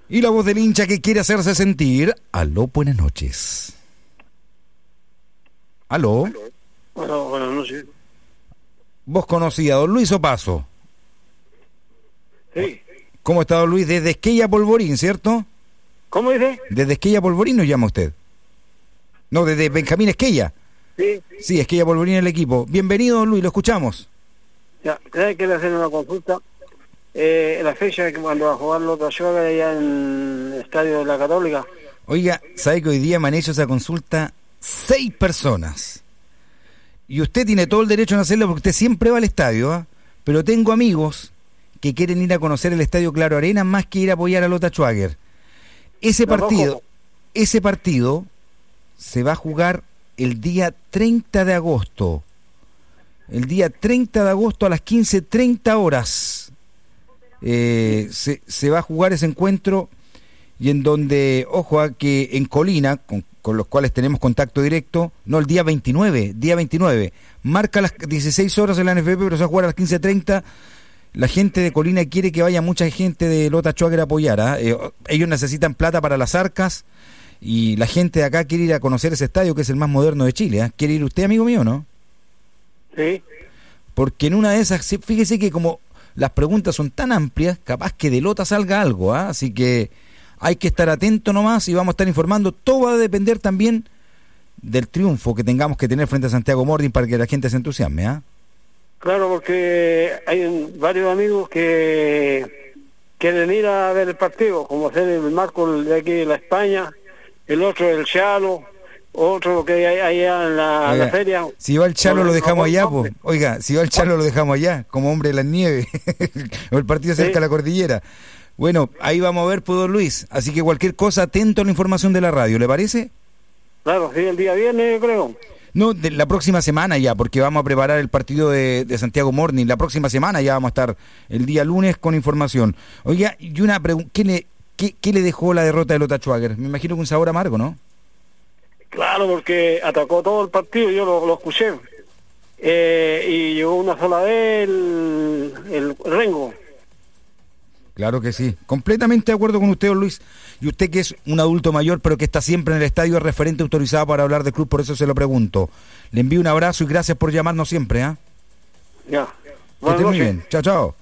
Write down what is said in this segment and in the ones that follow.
Y la voz del hincha que quiere hacerse sentir. Aló, buenas noches. Aló. Bueno, buenas noches. ¿Vos conocías a don Luis Opaso? Sí. ¿Cómo está don Luis? Desde Esquella Polvorín, ¿cierto? ¿Cómo dice? Desde Esquella Polvorín nos llama usted. No, desde Benjamín Esquella. Sí. Sí, Esquella Polvorín el equipo. Bienvenido, don Luis, lo escuchamos. Ya, ¿sabes que le hacen una consulta? La fecha de que cuando va a jugar los Schwager allá en el estadio de la Católica. Oiga, ¿sabe que hoy día me han hecho esa consulta 6 personas? Y usted tiene todo el derecho en hacerlo porque usted siempre va al estadio, ¿eh? Pero tengo amigos que quieren ir a conocer el estadio Claro Arena más que ir a apoyar a Lota Schwager. Ese partido se va a jugar el día 30 de agosto. El día 30 de agosto a las 15:30 horas. Se va a jugar ese encuentro y en donde, ojo, a que en Colina, con los cuales tenemos contacto directo, no, el día 29, marca las 16 horas en la NFP, pero se va a jugar a las 15:30. La gente de Colina quiere que vaya mucha gente de Lota Schwager a apoyar, ¿eh? Ellos necesitan plata para las arcas y la gente de acá quiere ir a conocer ese estadio que es el más moderno de Chile, ¿eh? ¿Quiere ir usted, amigo mío, no? Sí. Porque en una de esas, fíjese que como las preguntas son tan amplias, capaz que de Lota salga algo, ¿eh? Así que hay que estar atento nomás y vamos a estar informando. Todo va a depender también del triunfo que tengamos que tener frente a Santiago Morning para que la gente se entusiasme, ¿ah? Claro, porque hay varios amigos que quieren ir a ver el partido, como hacer el Marco de aquí de la España, el otro el Chalo, otro que hay allá en la feria. Si va el Chalo lo dejamos allá, pues. Oiga, si va el Chalo lo dejamos allá, como hombre de las nieves, o el partido cerca de la cordillera. Bueno, ahí vamos a ver, pues, don Luis. Así que cualquier cosa, atento a la información de la radio, ¿le parece? Claro, sí, el día viernes, creo. No, la próxima semana ya, porque vamos a preparar el partido de Santiago Morning. La próxima semana ya vamos a estar el día lunes con información. Oiga, y una pregunta, ¿qué le dejó la derrota de Lota Schwager? Me imagino que un sabor amargo, ¿no? Claro, porque atacó todo el partido, yo lo escuché. Y llegó una sola vez el Rengo. Claro que sí, completamente de acuerdo con usted, don Luis. Y usted que es un adulto mayor, pero que está siempre en el estadio, es referente autorizado para hablar del club, por eso se lo pregunto. Le envío un abrazo y gracias por llamarnos siempre, ¿ah? Ya. Que esté muy bien. Chao, chao.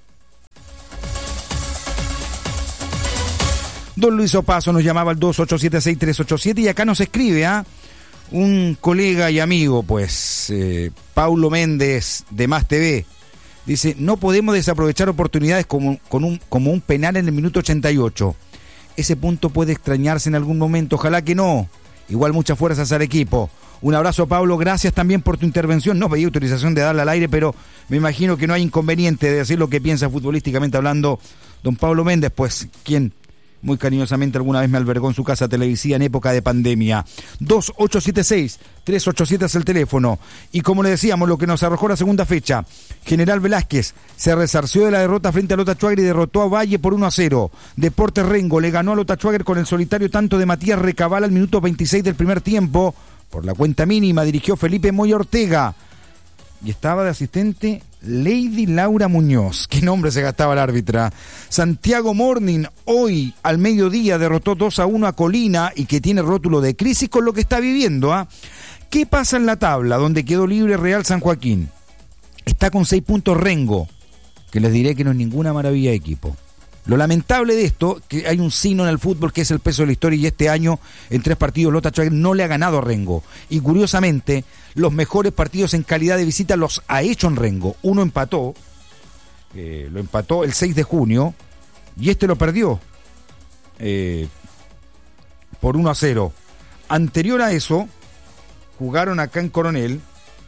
Don Luis Opaso nos llamaba al 2876-387 y acá nos escribe, un colega y amigo, pues, Paulo Méndez de Más TV. Dice, no podemos desaprovechar oportunidades como un penal en el minuto 88. Ese punto puede extrañarse en algún momento, ojalá que no. Igual muchas fuerzas al equipo. Un abrazo, Pablo, gracias también por tu intervención. No pedí autorización de darla al aire, pero me imagino que no hay inconveniente de decir lo que piensa futbolísticamente hablando don Pablo Méndez, pues, quien muy cariñosamente alguna vez me albergó en su casa televisiva en época de pandemia. 2876-387 es el teléfono. Y como le decíamos, lo que nos arrojó la segunda fecha, General Velázquez se resarció de la derrota frente a Lota Schwager y derrotó a Valle por 1-0. Deportes Rengo le ganó a Lota Schwager con el solitario tanto de Matías Recabal al minuto 26 del primer tiempo. Por la cuenta mínima dirigió Felipe Moya Ortega. Y estaba de asistente Lady Laura Muñoz. ¿Qué nombre se gastaba la árbitra? Santiago Morning hoy al mediodía derrotó 2-1 a Colina y que tiene rótulo de crisis con lo que está viviendo, ¿ah? ¿Qué pasa en la tabla donde quedó libre Real San Joaquín? Está con 6 puntos Rengo, que les diré que no es ninguna maravilla de equipo. Lo lamentable de esto, que hay un signo en el fútbol que es el peso de la historia y este año en 3 partidos Lota Schwager no le ha ganado a Rengo. Y curiosamente, los mejores partidos en calidad de visita los ha hecho en Rengo. Uno empató, lo empató el 6 de junio y este lo perdió por 1-0. Anterior a eso, jugaron acá en Coronel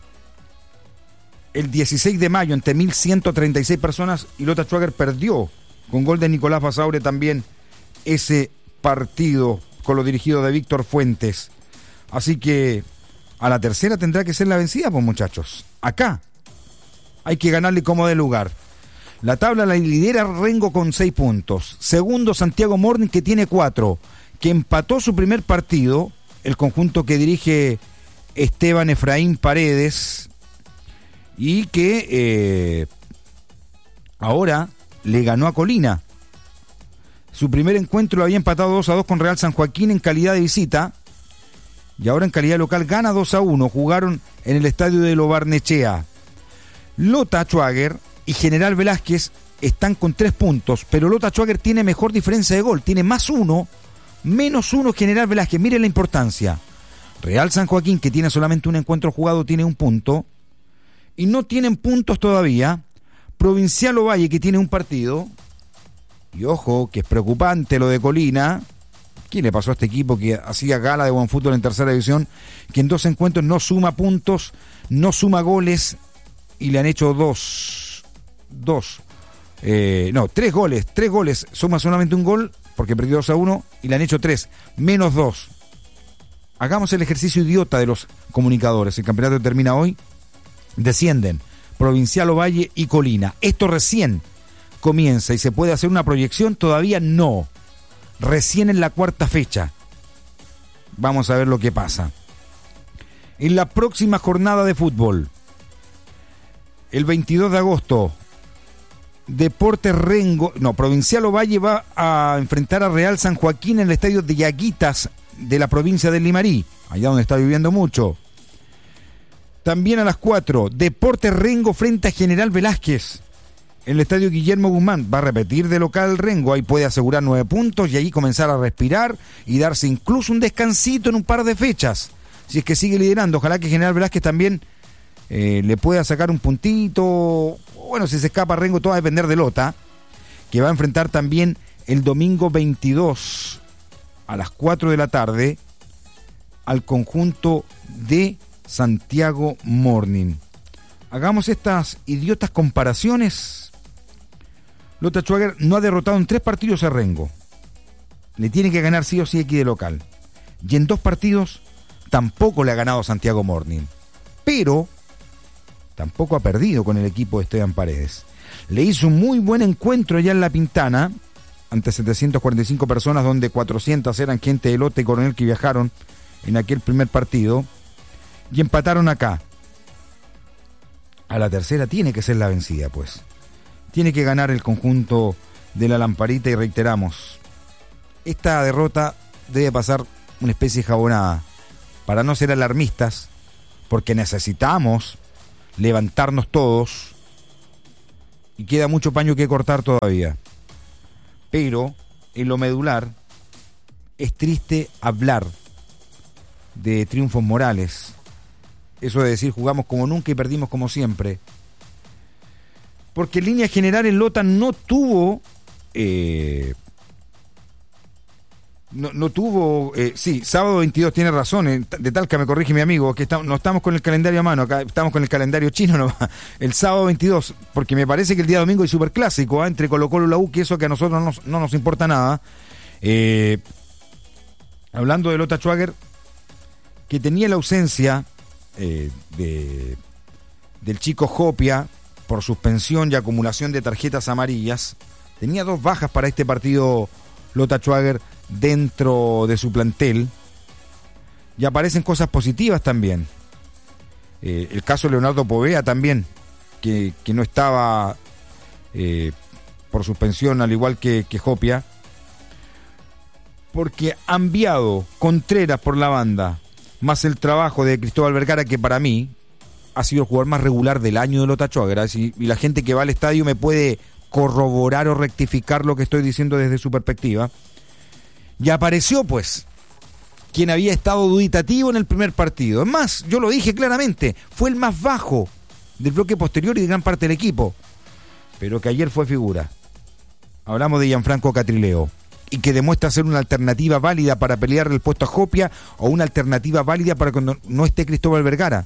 el 16 de mayo ante 1.136 personas y Lota Schwager perdió con gol de Nicolás Basaure también ese partido con lo dirigido de Víctor Fuentes. Así que a la tercera tendrá que ser la vencida, pues, muchachos. Acá hay que ganarle como de lugar. La tabla la lidera Rengo con 6 puntos. Segundo, Santiago Morning, que tiene 4. Que empató su primer partido, el conjunto que dirige Esteban Efraín Paredes. Y que ahora le ganó a Colina. Su primer encuentro lo había empatado 2-2 con Real San Joaquín en calidad de visita. Y ahora en calidad local gana 2-1. Jugaron en el estadio de Lo Barnechea. Lota Schwager y General Velázquez están con 3 puntos, pero Lota Schwager tiene mejor diferencia de gol, tiene +1, -1 General Velázquez. Miren la importancia. Real San Joaquín, que tiene solamente un encuentro jugado, tiene 1 punto, y no tienen puntos todavía Provincial Ovalle, que tiene un partido, y ojo, que es preocupante lo de Colina. ¿Qué le pasó a este equipo que hacía gala de buen fútbol en tercera división? Que en 2 encuentros no suma puntos, no suma goles, y le han hecho 3 goles, suma solamente un gol, porque perdió 2-1, y le han hecho 3, -2. Hagamos el ejercicio idiota de los comunicadores. El campeonato termina hoy. Descienden Provincial Ovalle y Colina. Esto recién comienza y se puede hacer una proyección. Todavía no. Recién en la 4ª fecha. Vamos a ver lo que pasa. En la próxima jornada de fútbol, el 22 de agosto, Provincial Ovalle va a enfrentar a Real San Joaquín en el estadio de Yaguitas de la provincia de Limarí, allá donde está viviendo mucho. También a las 4, Deportes Rengo frente a General Velázquez en el estadio Guillermo Guzmán. Va a repetir de local Rengo, ahí puede asegurar 9 puntos y ahí comenzar a respirar y darse incluso un descansito en un par de fechas, si es que sigue liderando. Ojalá que General Velázquez también le pueda sacar un puntito. Bueno, si se escapa Rengo, todo va a depender de Lota, que va a enfrentar también el domingo 22 a las 4 de la tarde al conjunto de Santiago Morning. Hagamos estas idiotas comparaciones. Lota Schwager no ha derrotado en 3 partidos a Rengo. Le tiene que ganar sí o sí aquí de local. Y en 2 partidos tampoco le ha ganado Santiago Morning. Pero tampoco ha perdido con el equipo de Esteban Paredes. Le hizo un muy buen encuentro allá en La Pintana, ante 745 personas, donde 400 eran gente de Lota y Coronel que viajaron en aquel primer partido, y empataron acá. A la tercera tiene que ser la vencida, pues. Tiene que ganar el conjunto de la Lamparita, y reiteramos, esta derrota debe pasar una especie de jabonada, para no ser alarmistas, porque necesitamos levantarnos todos, y queda mucho paño que cortar todavía. Pero en lo medular es triste hablar de triunfos morales. Eso de decir jugamos como nunca y perdimos como siempre. Porque en línea general el Lota no tuvo sí, sábado 22, tiene razón, de Talca me corrige mi amigo, que no estamos con el calendario a mano, acá estamos con el calendario chino nomás. El sábado 22, porque me parece que el día domingo hay superclásico, entre Colo-Colo y la U, que eso que a nosotros no nos importa nada. Hablando de Lota Schwager, que tenía la ausencia del chico Jopia por suspensión y acumulación de tarjetas amarillas, tenía 2 bajas para este partido Lota Schwager dentro de su plantel, y aparecen cosas positivas también. El caso de Leonardo Povea también, que no estaba por suspensión, al igual que Jopia, porque ha enviado Contreras por la banda, más el trabajo de Cristóbal Vergara, que para mí ha sido el jugador más regular del año de Lota Schwager, y la gente que va al estadio me puede corroborar o rectificar lo que estoy diciendo desde su perspectiva. Y apareció, pues, quien había estado duditativo en el primer partido. Es más, yo lo dije claramente, fue el más bajo del bloque posterior y de gran parte del equipo, pero que ayer fue figura. Hablamos de Gianfranco Catrileo, y que demuestra ser una alternativa válida para pelear el puesto a Jopia, o una alternativa válida para cuando no esté Cristóbal Vergara.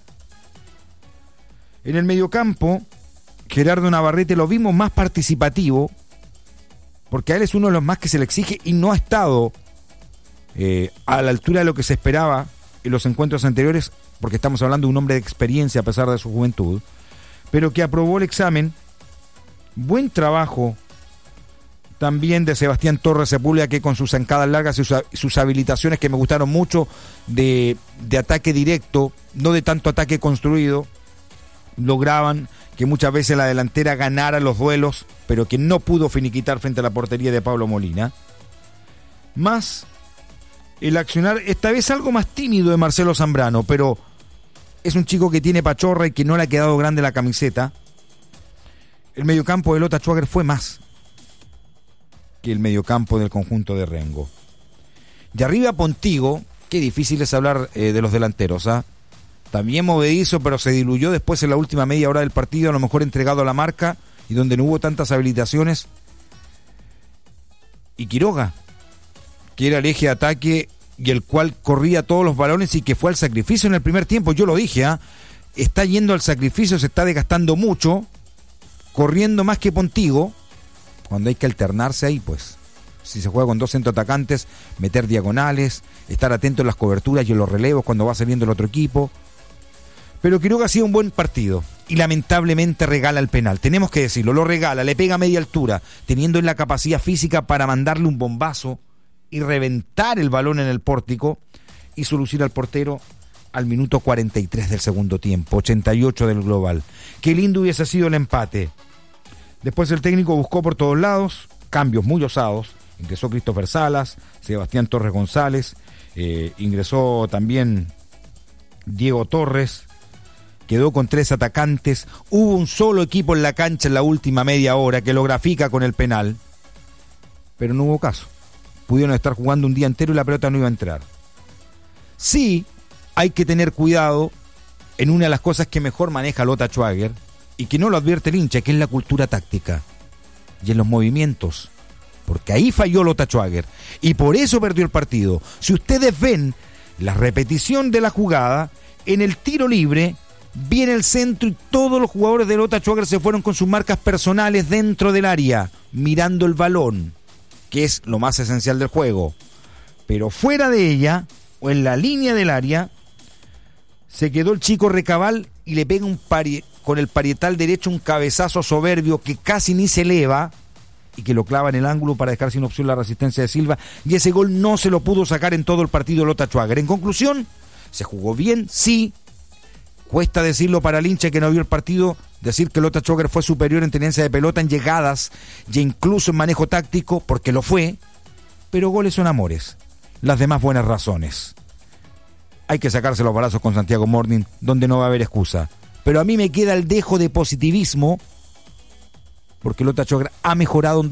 En el mediocampo, Gerardo Navarrete lo vimos más participativo, porque a él es uno de los más que se le exige y no ha estado a la altura de lo que se esperaba en los encuentros anteriores, porque estamos hablando de un hombre de experiencia a pesar de su juventud, pero que aprobó el examen. Buen trabajo también de Sebastián Torres Sepúlveda, que con sus zancadas largas y sus habilitaciones que me gustaron mucho de ataque directo, no de tanto ataque construido, lograban que muchas veces la delantera ganara los duelos, pero que no pudo finiquitar frente a la portería de Pablo Molina. más el accionar, esta vez algo más tímido de Marcelo Zambrano, pero es un chico que tiene pachorra y que no le ha quedado grande la camiseta. El mediocampo de Lota Schwager fue más que el mediocampo del conjunto de Rengo. Y arriba Pontigo, qué difícil es hablar de los delanteros, ¿ah? También movedizo, pero se diluyó después en la última media hora del partido, a lo mejor entregado a la marca y donde no hubo tantas habilitaciones. Y Quiroga, que era el eje de ataque y el cual corría todos los balones y que fue al sacrificio en el primer tiempo. Yo lo dije, está yendo al sacrificio, se está desgastando mucho, corriendo más que Pontigo. Cuando hay que alternarse ahí, pues, si se juega con dos centroatacantes, meter diagonales, estar atento en las coberturas y en los relevos cuando va saliendo el otro equipo. Pero Quiroga ha sido un buen partido y lamentablemente regala el penal. Tenemos que decirlo, lo regala, le pega a media altura, teniendo en la capacidad física para mandarle un bombazo y reventar el balón en el pórtico y solucionar al portero al minuto 43 del segundo tiempo, 88 del global. Qué lindo hubiese sido el empate. Después el técnico buscó por todos lados, cambios muy osados. Ingresó Christopher Salas, Sebastián Torres González, ingresó también Diego Torres, quedó con 3 atacantes. Hubo un solo equipo en la cancha en la última media hora que lo grafica con el penal, pero no hubo caso. Pudieron estar jugando un día entero y la pelota no iba a entrar. Sí, hay que tener cuidado en una de las cosas que mejor maneja Lota Schwager y que no lo advierte el hincha, que es la cultura táctica y en los movimientos, porque ahí falló Lota Schwager y por eso perdió el partido. Si ustedes ven la repetición de la jugada, en el tiro libre viene el centro y todos los jugadores de Lota Schwager se fueron con sus marcas personales dentro del área, mirando el balón, que es lo más esencial del juego. Pero fuera de ella, o en la línea del área, se quedó el chico Recabal y le pega con el parietal derecho un cabezazo soberbio que casi ni se eleva y que lo clava en el ángulo para dejar sin opción la resistencia de Silva, y ese gol no se lo pudo sacar en todo el partido Lota Schwager. En conclusión, se jugó bien, sí. Cuesta decirlo para el hincha que no vio el partido, decir que Lota Schwager fue superior en tenencia de pelota, en llegadas y incluso en manejo táctico, porque lo fue, pero goles son amores, las demás buenas razones. Hay que sacarse los balazos con Santiago Morning, donde no va a haber excusa. Pero a mí me queda el dejo de positivismo, porque Lota Schwager ha mejorado en